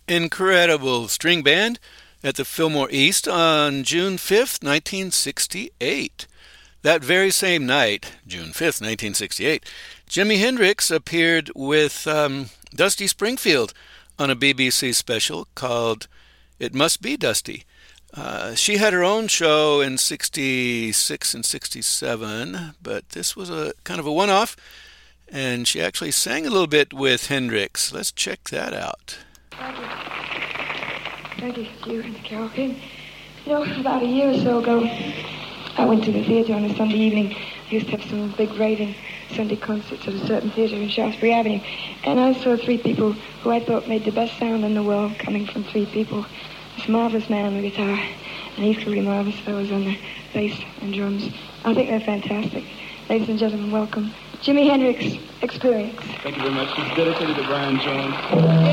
incredible string band at the Fillmore East on June 5th, 1968. That very same night, June 5th, 1968, Jimi Hendrix appeared with Dusty Springfield on a BBC special called It Must Be Dusty. She had her own show in 66 and 67, but this was a kind of a one-off, and she actually sang a little bit with Hendrix. Let's check that out. Thank you, Stu and Carol. You know, about a year or so ago, I went to the theater on a Sunday evening. I used to have some big raving Sunday concerts at a certain theater in Shaftesbury Avenue. And I saw three people who I thought made the best sound in the world coming from three people. This marvelous man on the guitar, and equally marvelous fellows on the bass and drums. I think they're fantastic. Ladies and gentlemen, welcome Jimi Hendrix Experience. Thank you very much. It's dedicated to Brian Jones.